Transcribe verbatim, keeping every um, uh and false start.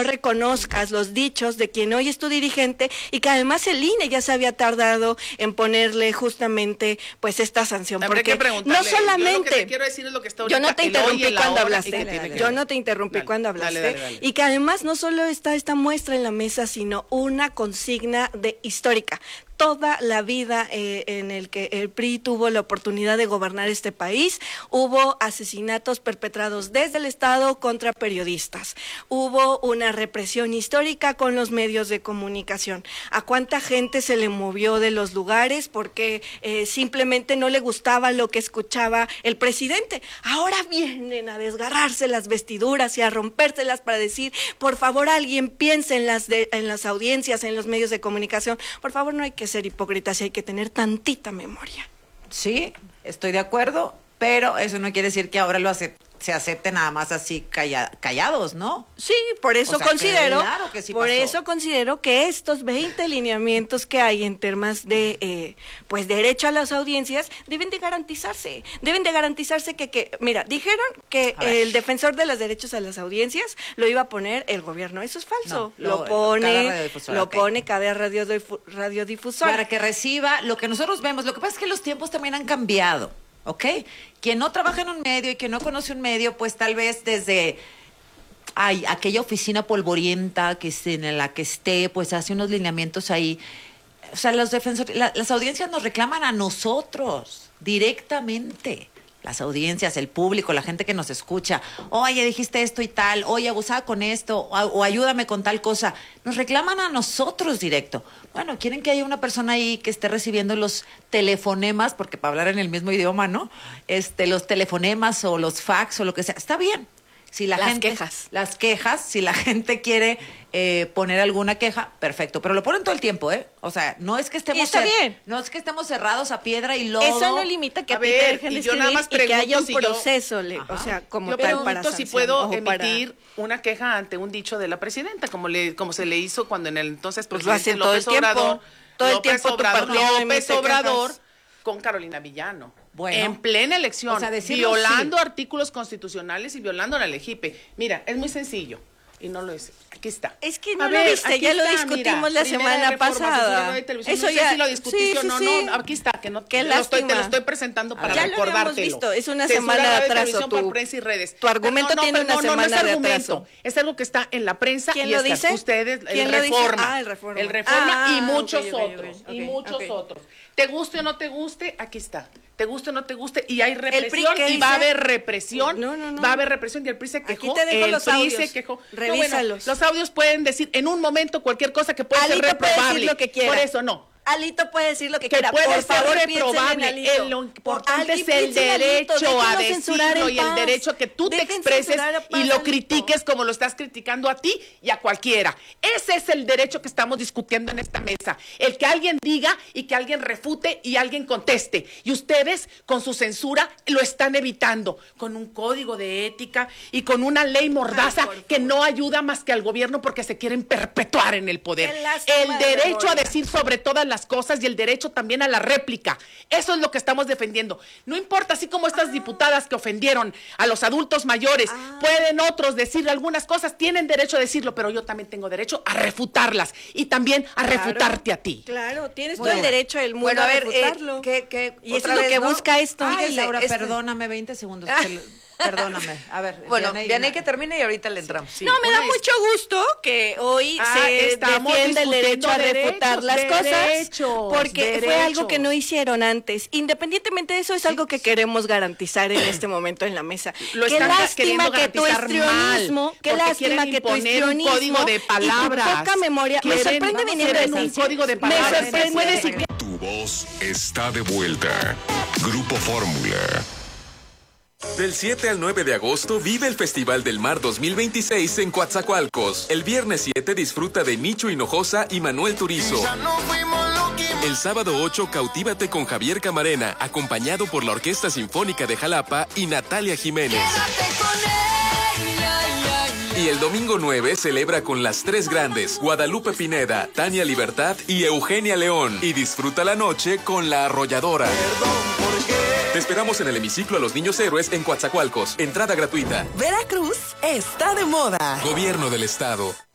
reconozcas los dichos de quien hoy es tu dirigente y que además el I N E ya se había tardado en ponerle justamente pues esta sanción. Habrá porque no solamente... Yo lo que te quiero decir es lo que está ahorita, yo no te interrumpí cuando hablaste, dale, dale, dale, yo no te interrumpí dale, cuando hablaste, dale, dale, dale. y que además no solo está esta muestra en la mesa, sino una consigna de histórica. Toda la vida eh, en el que el P R I tuvo la oportunidad de gobernar este país, hubo asesinatos perpetrados desde el Estado contra periodistas, hubo una represión histórica con los medios de comunicación. ¿A cuánta gente se le movió de los lugares porque eh, simplemente no le gustaba lo que escuchaba el presidente? Ahora vienen a desgarrarse las vestiduras y a rompérselas para decir, por favor, alguien piense en las, de, en las audiencias, en los medios de comunicación. Por favor, no hay que ser hipócritas y hay que tener tantita memoria. Sí, estoy de acuerdo, pero eso no quiere decir que ahora lo hace, se acepte nada más así calla, callados, ¿no? Sí, por eso o sea, considero, que claro que sí por pasó. eso considero que estos veinte lineamientos que hay en temas de eh, pues derecho a las audiencias deben de garantizarse, deben de garantizarse que, que mira, dijeron que el defensor de los derechos a las audiencias lo iba a poner el gobierno, eso es falso, no, lo, lo pone, lo okay. pone cada radiodifu radiodifusor. Para que reciba lo que nosotros vemos, lo que pasa es que los tiempos también han cambiado. ¿Ok? Quien no trabaja en un medio y quien no conoce un medio, pues tal vez desde ay, aquella oficina polvorienta que es en la que esté, pues hace unos lineamientos ahí. O sea, los defensores, la, las audiencias nos reclaman a nosotros directamente. Las audiencias, el público, la gente que nos escucha. Oye, dijiste esto y tal. Oye, abusaba con esto. O, o ayúdame con tal cosa. Nos reclaman a nosotros directo. Bueno, quieren que haya una persona ahí que esté recibiendo los telefonemas, porque para hablar en el mismo idioma, ¿no? Este, los telefonemas o los fax o lo que sea. Está bien. Si la las gente, quejas. Las quejas, si la gente quiere eh, poner alguna queja, perfecto. Pero lo ponen todo el tiempo, ¿eh? O sea, no es que estemos, está bien. No es que estemos cerrados a piedra y lodo. Eso no limita que a, a ti ver, te dejen y de yo nada más escribir y que haya un pregunto si yo- proceso, le, o sea, como Yo tal para pregunto si sanción puedo o para- emitir una queja ante un dicho de la presidenta, como le como se le hizo cuando en el entonces Pues lo presidente hacen todo el López tiempo. Obrador, Todo el López tiempo tu Obrador, partido López emite Obrador quejas. con Carolina Villano. Bueno. En plena elección, O sea, decirlo violando sí. artículos constitucionales y violando la LEGIPE. Mira, es muy sencillo y no lo es. Aquí está. Es que no A lo ver, viste, aquí ya lo está, discutimos mira, la primera semana reforma, pasada. censura de televisión. Eso no sé ya- si lo discutiste sí, o sí, no, sí. no, aquí está, que no Qué te lo, estoy, te lástima. lo estoy presentando para Ya lo habíamos recordártelo. visto, es una Censura semana de radio y atraso, televisión tu- por prensa y redes. tu argumento Pero no, tiene pero una no, no, semana no es de argumento, atraso. es algo que está en la prensa ¿Quién y lo está- dice? ustedes, el ¿Quién lo dice? Reforma. Ah, el Reforma. El Reforma Ah, y muchos ok, ok, ok, otros, ok, y muchos ok. otros. Te guste o no te guste, aquí está. Te guste o no te guste, y hay P R I, represión, ¿qué y va a dice? haber represión, No, no, no. va a haber represión, y el P R I se quejó, Aquí te dejo el los P R I audios. se quejó. No, bueno, Revísalos. los audios pueden decir en un momento cualquier cosa que puede Alito ser puede decir reprobable. lo que quiera. Por eso no. Alito puede decir lo que, Que quiera. puede Por ser favor, reprobable. piensen en Alito. El- lo importante Alguien es el piense en Alito, derecho a déjenlo censurar decirlo en y el paz. derecho a que tú te Dejen expreses censurar en paz, y lo Alito. critiques como lo estás criticando a ti y a cualquiera. Ese es el derecho que estamos discutiendo en esta mesa. El que alguien diga y que alguien refute y alguien conteste. Y ustedes, con su censura, lo están evitando. Con un código de ética y con una ley mordaza Ay, por que favor. no ayuda más que al gobierno porque se quieren perpetuar en el poder. Qué lástima El de derecho a memoria. decir sobre todas las cosas y el derecho también a la réplica. Eso es lo que estamos defendiendo. No importa, así como estas diputadas que ofendieron a los adultos mayores, Ah. pueden otros decir algunas cosas, tienen derecho a decirlo, pero yo también tengo derecho a refutarlas y también a Claro. refutarte a ti. Claro, tienes Bueno. todo el derecho del mundo Bueno, a a ver, eh, refutarlo. ¿qué- qué- y eso otra es lo vez, que no? busca esto. Ay, Fíjense, Laura, este- perdóname, veinte segundos. te lo- Perdóname. A ver. Bueno, Vianey, Vianey que termine y ahorita le entramos. Sí, No, me da una mucho gusto que hoy Ah, se estamos defienda el derecho discutiendo a refutar derechos, las cosas, derechos, porque fue algo que derechos. no hicieron antes. Independientemente de eso, es algo que queremos garantizar en este momento en la mesa. Lo Qué están lástima queriendo que tu garantizar histrionismo, mal, qué porque lástima quieren que tu imponer un histrionismo código de y tu palabras. poca memoria, me Quieren- sorprende vamos a viniendo de regresar. ti. Un código de Me palabras. sorprende. Puedes Tu voz está de vuelta. Grupo Fórmula. Del siete al nueve de agosto vive el Festival del Mar dos mil veintiséis en Coatzacoalcos. El viernes siete disfruta de Nicho Hinojosa y Manuel Turizo. El sábado ocho cautívate con Javier Camarena, acompañado por la Orquesta Sinfónica de Jalapa y Natalia Jiménez. Y el domingo nueve celebra con las tres grandes, Guadalupe Pineda, Tania Libertad y Eugenia León. Y disfruta la noche con La Arrolladora. Te esperamos en el hemiciclo a los Niños Héroes en Coatzacoalcos. Entrada gratuita. Veracruz está de moda. Gobierno del Estado.